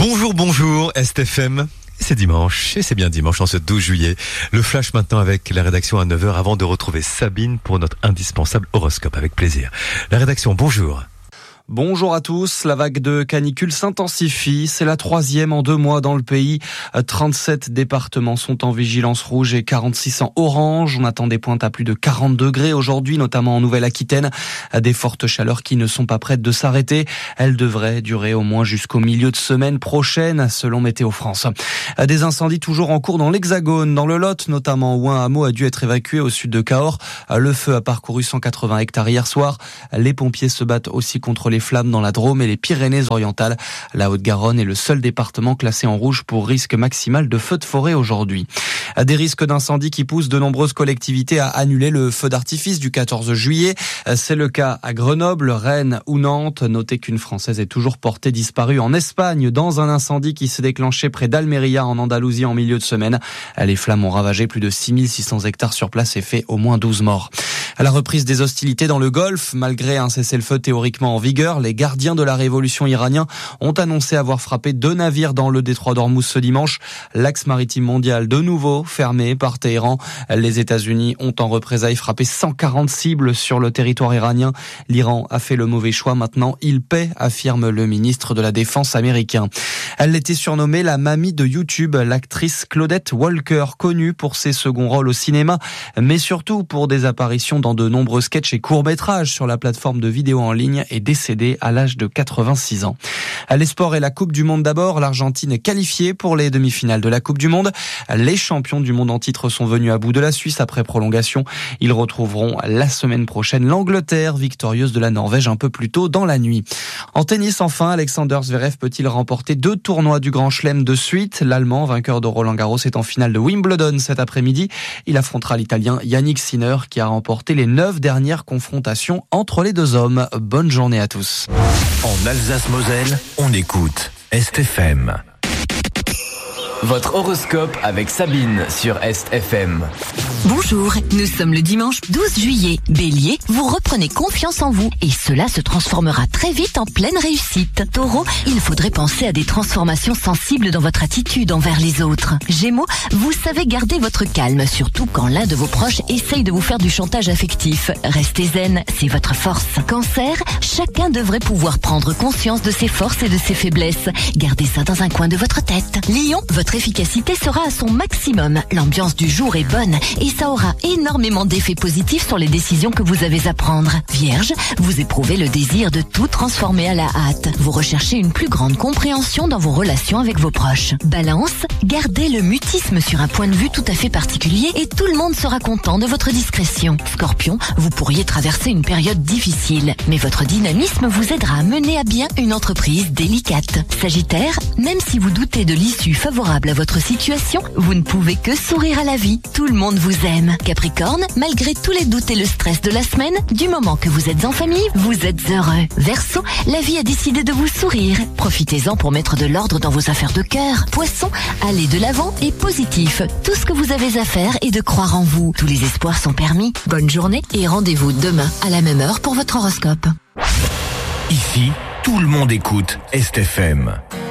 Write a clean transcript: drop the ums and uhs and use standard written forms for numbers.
Bonjour, STFM. C'est dimanche, et c'est bien dimanche en ce 12 juillet. Le flash maintenant avec la rédaction à 9h avant de retrouver Sabine pour notre indispensable horoscope avec plaisir. La rédaction, bonjour. Bonjour à tous, la vague de canicule s'intensifie, c'est la 3e en 2 mois dans le pays. 37 départements sont en vigilance rouge et 46 en orange. On attend des pointes à plus de 40 degrés aujourd'hui, notamment en Nouvelle-Aquitaine. Des fortes chaleurs qui ne sont pas prêtes de s'arrêter. Elles devraient durer au moins jusqu'au milieu de semaine prochaine, selon Météo France. Des incendies toujours en cours dans l'Hexagone, dans le Lot notamment, où un hameau a dû être évacué au sud de Cahors. Le feu a parcouru 180 hectares hier soir. Les pompiers se battent aussi contre les flammes dans la Drôme et les Pyrénées-Orientales. La Haute-Garonne est le seul département classé en rouge pour risque maximal de feu de forêt aujourd'hui. Des risques d'incendie qui poussent de nombreuses collectivités à annuler le feu d'artifice du 14 juillet. C'est le cas à Grenoble, Rennes ou Nantes. Notez qu'une Française est toujours portée disparue en Espagne dans un incendie qui s'est déclenché près d'Almeria en Andalousie en milieu de semaine. Les flammes ont ravagé plus de 6600 hectares sur place et fait au moins 12 morts. À la reprise des hostilités dans le Golfe, malgré un cessez-le-feu théoriquement en vigueur, les gardiens de la révolution iraniens ont annoncé avoir frappé 2 navires dans le détroit d'Ormuz ce dimanche. L'axe maritime mondial de nouveau fermé par Téhéran. Les États-Unis ont en représailles frappé 140 cibles sur le territoire iranien. L'Iran a fait le mauvais choix, maintenant il paie, affirme le ministre de la Défense américain. Elle était surnommée la mamie de YouTube, l'actrice Claudette Walker, connue pour ses seconds rôles au cinéma, mais surtout pour des apparitions dans de nombreux sketchs et courts-métrages sur la plateforme de vidéo en ligne, est décédée à l'âge de 86 ans. Les sports et la Coupe du Monde d'abord. L'Argentine est qualifiée pour les demi-finales de la Coupe du Monde. Les champions du monde en titre sont venus à bout de la Suisse après prolongation. Ils retrouveront la semaine prochaine l'Angleterre, victorieuse de la Norvège un peu plus tôt dans la nuit. En tennis enfin, Alexander Zverev peut-il remporter 2 tournois du Grand Chelem de suite? L'Allemand, vainqueur de Roland-Garros, est en finale de Wimbledon cet après-midi. Il affrontera l'Italien Yannick Sinner qui a remporté les 9 dernières confrontations entre les deux hommes. Bonne journée à tous. En Alsace-Moselle, on écoute STFM. Votre horoscope avec Sabine sur STFM. Bonjour, nous sommes le dimanche 12 juillet. Bélier, vous reprenez confiance en vous et cela se transformera très vite en pleine réussite. Taureau, il faudrait penser à des transformations sensibles dans votre attitude envers les autres. Gémeaux, vous savez garder votre calme, surtout quand l'un de vos proches essaye de vous faire du chantage affectif. Restez zen, c'est votre force. Cancer, chacun devrait pouvoir prendre conscience de ses forces et de ses faiblesses. Gardez ça dans un coin de votre tête. Lion, votre efficacité sera à son maximum. L'ambiance du jour est bonne et ça aura énormément d'effets positifs sur les décisions que vous avez à prendre. Vierge, vous éprouvez le désir de tout transformer à la hâte. Vous recherchez une plus grande compréhension dans vos relations avec vos proches. Balance, gardez le mutisme sur un point de vue tout à fait particulier et tout le monde sera content de votre discrétion. Scorpion, vous pourriez traverser une période difficile, mais votre dynamisme vous aidera à mener à bien une entreprise délicate. Sagittaire, même si vous doutez de l'issue favorable à votre situation, vous ne pouvez que sourire à la vie. Tout le monde vous aime. Capricorne, malgré tous les doutes et le stress de la semaine, du moment que vous êtes en famille, vous êtes heureux. Verseau, la vie a décidé de vous sourire. Profitez-en pour mettre de l'ordre dans vos affaires de cœur. Poisson, allez de l'avant et positif. Tout ce que vous avez à faire est de croire en vous. Tous les espoirs sont permis. Bonne journée et rendez-vous demain à la même heure pour votre horoscope. Ici, tout le monde écoute STFM.